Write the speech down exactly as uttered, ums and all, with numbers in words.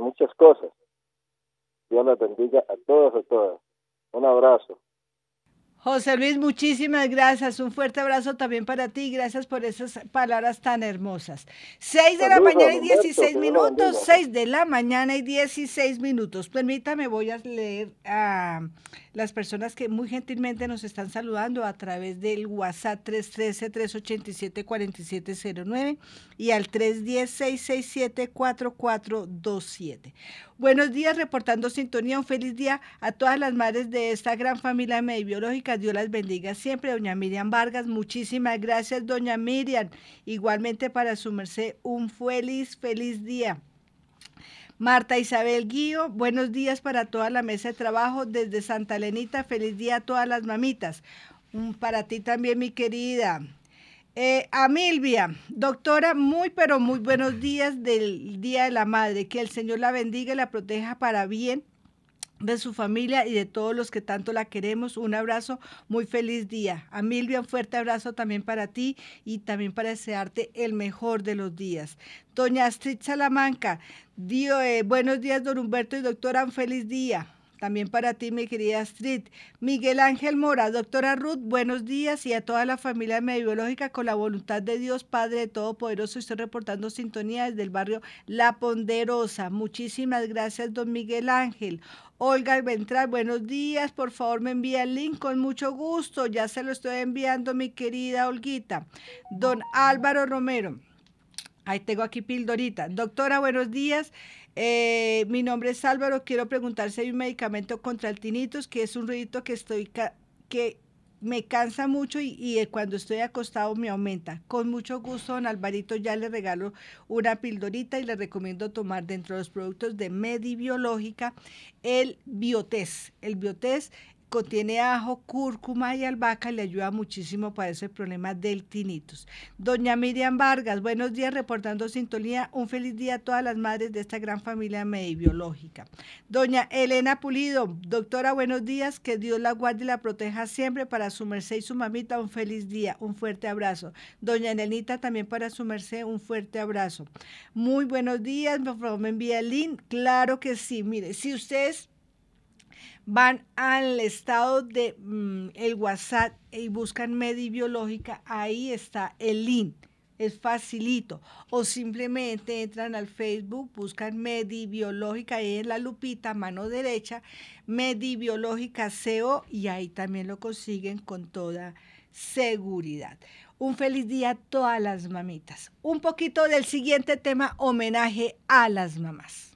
muchas cosas. Dios les bendiga a todos y a todas. Un abrazo. José Luis, muchísimas gracias. Un fuerte abrazo también para ti. Gracias por esas palabras tan hermosas. Seis de la Saludos, mañana y Humberto, dieciséis que Dios lo minutos. bendiga. Seis de la mañana y dieciséis minutos. Permítame, voy a leer a las personas que muy gentilmente nos están saludando a través del WhatsApp tres uno tres, tres ocho siete, cuatro siete cero nueve y al tres uno cero, seis seis siete, cuatro cuatro dos siete. Buenos días, reportando sintonía. Un feliz día a todas las madres de esta gran familia Medibiológica. Dios las bendiga siempre. Doña Miriam Vargas, muchísimas gracias, doña Miriam. Igualmente para su merced, un feliz, feliz día. Marta Isabel Guío, buenos días para toda la mesa de trabajo desde Santa Elenita. Feliz día a todas las mamitas. Un para ti también, mi querida. Eh, a Milvia, doctora, muy pero muy buenos días del Día de la Madre. Que el Señor la bendiga y la proteja para bien de su familia y de todos los que tanto la queremos. Un abrazo, muy feliz día. A Milvia, un fuerte abrazo también para ti y también para desearte el mejor de los días. Doña Astrid Salamanca, dio, eh, buenos días, don Humberto y doctora, un feliz día. También para ti, mi querida Astrid. Miguel Ángel Mora, doctora Ruth, buenos días y a toda la familia Medibiológica con la voluntad de Dios, Padre Todopoderoso. Estoy reportando sintonía desde el barrio La Ponderosa. Muchísimas gracias, don Miguel Ángel. Olga Ventral, buenos días, por favor me envía el link con mucho gusto, ya se lo estoy enviando, mi querida Olguita. Don Álvaro Romero, ahí tengo aquí pildorita. Doctora, buenos días. Eh, mi nombre es Álvaro. Quiero preguntar si hay un medicamento contra el tinnitus, que es un ruidito que estoy que me cansa mucho y, y cuando estoy acostado me aumenta. Con mucho gusto, don Alvarito, ya le regalo una pildorita y le recomiendo tomar dentro de los productos de Medibiológica el Biotest. El Biotest contiene ajo, cúrcuma y albahaca y le ayuda muchísimo para ese problema del tinnitus. Doña Miriam Vargas, buenos días, reportando sintonía. Un feliz día a todas las madres de esta gran familia Medibiológica. Doña Elena Pulido, doctora, buenos días, que Dios la guarde y la proteja siempre. Para su merced y su mamita, un feliz día, un fuerte abrazo. Doña Elenita, también para su merced, un fuerte abrazo. Muy buenos días, por favor me envía el link. Claro que sí, mire, si ustedes van al estado de mmm, el WhatsApp y buscan Medibiológica, ahí está el link, es facilito. O simplemente entran al Facebook, buscan Medibiológica, ahí en la lupita, mano derecha, Medibiológica C O, y ahí también lo consiguen con toda seguridad. Un feliz día a todas las mamitas. Un poquito del siguiente tema, homenaje a las mamás.